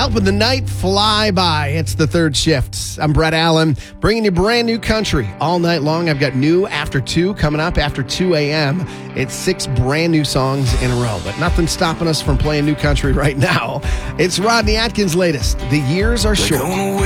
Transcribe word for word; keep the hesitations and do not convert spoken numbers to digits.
helping the night fly by. It's the third shift. I'm Brett Allen, bringing you brand new country all night long. I've got new after two coming up after two a.m. It's six brand new songs in a row, but nothing's stopping us from playing new country right now. It's Rodney Atkins' latest. The years are short.